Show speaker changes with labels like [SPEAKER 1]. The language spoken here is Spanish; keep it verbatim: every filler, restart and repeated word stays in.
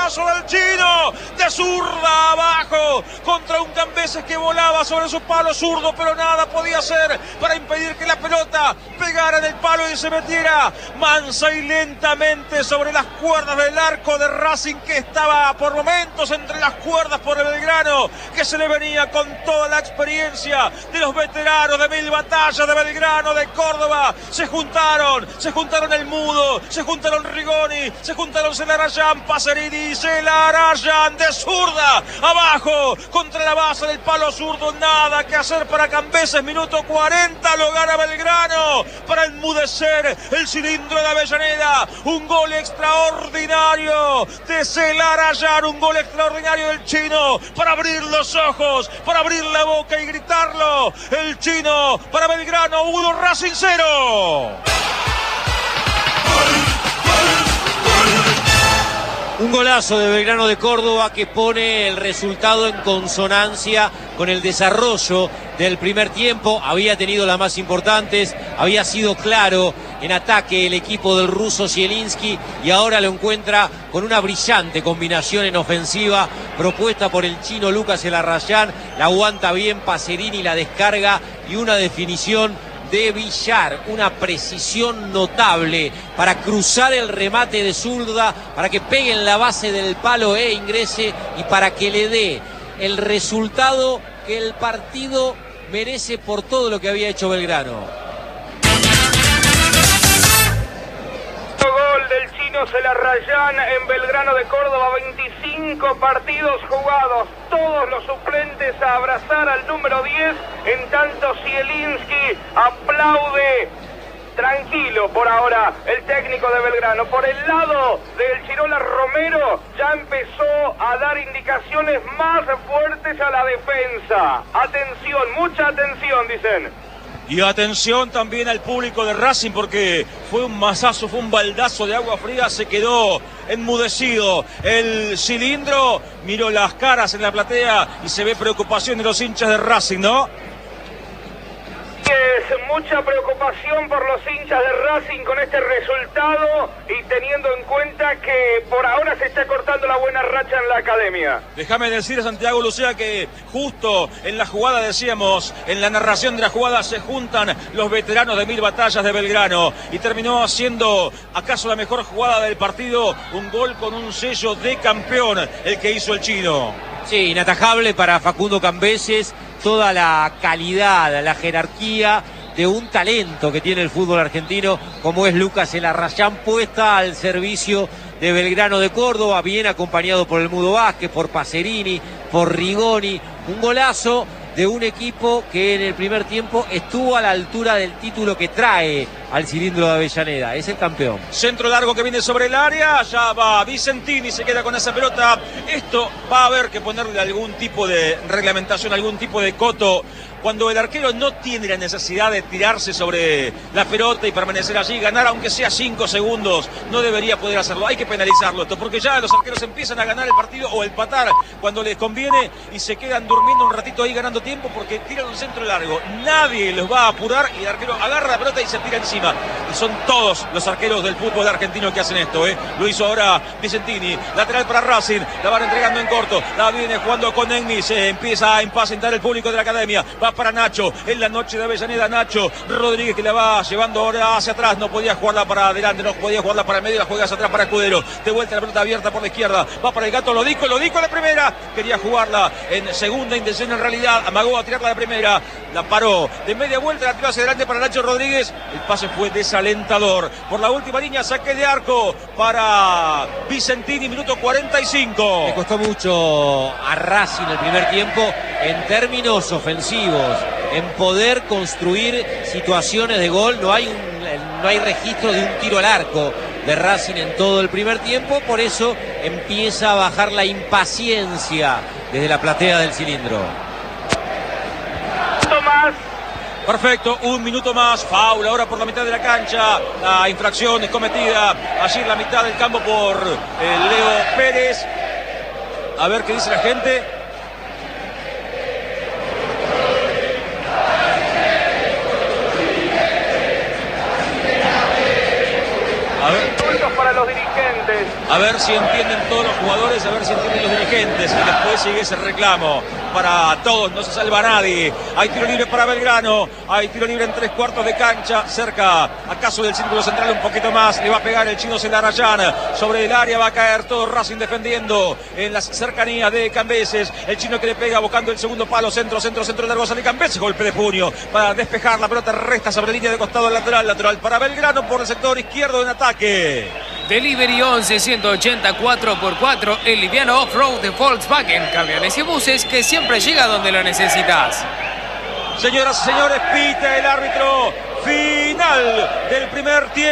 [SPEAKER 1] golazo del Chino, de zurda abajo, contra un Cambeses que volaba sobre su palo zurdo, pero nada podía hacer para impedir que la pelota pegara en el palo y se metiera mansa y lentamente sobre las cuerdas del arco de Racing, que estaba por momentos entre las cuerdas por el Belgrano, que se le venía con toda la experiencia de los veteranos de mil batallas de Belgrano, de Córdoba. Se juntaron, se juntaron el Mudo, se juntaron Rigoni, se juntaron Celarayán, Pacerini, Celarayán de zurda, abajo, contra la base del palo zurdo, nada que hacer para Cambeses, minuto cuarenta, lo gana Belgrano, para enmudecer el cilindro de Avellaneda, un gol extraordinario de Celarayán, un gol extraordinario del Chino, para abrir los ojos, para abrir la boca y gritarlo, el Chino, para Belgrano, uno, Racing cero.
[SPEAKER 2] Un golazo de Belgrano de Córdoba que pone el resultado en consonancia con el desarrollo del primer tiempo. Había tenido las más importantes, había sido claro en ataque el equipo del ruso Zielinski y ahora lo encuentra con una brillante combinación en ofensiva propuesta por el chino Lucas Celarayán. La aguanta bien Pacerini, la descarga y una definición de Villar, una precisión notable para cruzar el remate de zurda, para que pegue en la base del palo e ingrese y para que le dé el resultado que el partido merece por todo lo que había hecho Belgrano.
[SPEAKER 3] Gol del chino Celarayán en Belgrano de Córdoba, veinticinco partidos jugados, todos los suplentes a abrazar al número diez, en tanto Zielinski aplaude tranquilo por ahora el técnico de Belgrano. Por el lado del Chirola Romero ya empezó a dar indicaciones más fuertes a la defensa. Atención, mucha atención, dicen.
[SPEAKER 1] Y atención también al público de Racing, porque fue un mazazo, fue un baldazo de agua fría, se quedó enmudecido el cilindro, miró las caras en la platea y se ve preocupación de los hinchas de Racing, ¿no?
[SPEAKER 3] Es mucha preocupación por los hinchas de Racing con este resultado y teniendo en cuenta que por ahora se está cortando la buena racha en la academia.
[SPEAKER 1] Déjame decir a Santiago Lucía que justo en la jugada, decíamos, en la narración de la jugada se juntan los veteranos de mil batallas de Belgrano y terminó haciendo acaso la mejor jugada del partido, un gol con un sello de campeón, el que hizo el chino.
[SPEAKER 2] Sí, inatajable para Facundo Cambeses, toda la calidad, la jerarquía de un talento que tiene el fútbol argentino como es Lucas Celarayán, puesta al servicio de Belgrano de Córdoba, bien acompañado por el Mudo Vázquez, por Pacerini, por Rigoni. Un golazo de un equipo que en el primer tiempo estuvo a la altura del título que trae al cilindro de Avellaneda. Es el campeón.
[SPEAKER 1] Centro largo que viene sobre el área, ya va Vicentini, se queda con esa pelota. Esto va a haber que ponerle algún tipo de reglamentación, algún tipo de coto. Cuando el arquero no tiene la necesidad de tirarse sobre la pelota y permanecer allí, ganar aunque sea cinco segundos, no debería poder hacerlo. Hay que penalizarlo esto, porque ya los arqueros empiezan a ganar el partido o empatar cuando les conviene y se quedan durmiendo un ratito ahí ganando tiempo porque tiran un centro largo. Nadie los va a apurar y el arquero agarra la pelota y se tira encima. Y son todos los arqueros del fútbol argentino que hacen esto, ¿eh? Lo hizo ahora Vicentini, lateral para Racing, la van entregando en corto, la viene jugando con Ennis, se empieza a impacientar el público de la academia, va para Nacho, en la noche de Avellaneda, Nacho Rodríguez que la va llevando ahora hacia atrás, no podía jugarla para adelante, no podía jugarla para el medio, la juega hacia atrás para Escudero, de vuelta la pelota abierta por la izquierda, va para el Gato Lodico, Lodico la primera, quería jugarla en segunda intención en realidad, amagó a tirarla de primera, la paró, de media vuelta la tiró hacia adelante para Nacho Rodríguez, el pase fue desalentador, por la última línea saque de arco para Vicentini, minuto cuarenta y cinco.
[SPEAKER 2] Le costó mucho a Racing el primer tiempo en términos ofensivos, en poder construir situaciones de gol. No hay, un, no hay registro de un tiro al arco de Racing en todo el primer tiempo, por eso empieza a bajar la impaciencia desde la platea del cilindro.
[SPEAKER 3] Tomás.
[SPEAKER 1] Perfecto, un minuto más, foul ahora por la mitad de la cancha, la infracción es cometida allí en la mitad del campo por eh, Leo Pérez. A ver qué dice la gente.
[SPEAKER 3] A ver. Para los dirigentes dirigentes.
[SPEAKER 1] A ver si entienden todos los jugadores, a ver si entienden los dirigentes. Y después sigue ese reclamo para todos, no se salva nadie. Hay tiro libre para Belgrano, hay tiro libre en tres cuartos de cancha, cerca acaso del círculo central un poquito más. Le va a pegar el chino Celarayán, sobre el área va a caer todo Racing defendiendo en las cercanías de Cambeses. El chino que le pega buscando el segundo palo, centro, centro, centro largo, sale Cambeses, golpe de puño para despejar, la pelota resta sobre línea de costado lateral, lateral para Belgrano por el sector izquierdo en ataque.
[SPEAKER 4] Delivery once ciento ochenta cuatro por cuatro, el liviano off-road de Volkswagen, camiones y buses que siempre llega donde lo necesitas.
[SPEAKER 1] Señoras y señores, pita el árbitro final del primer tiempo.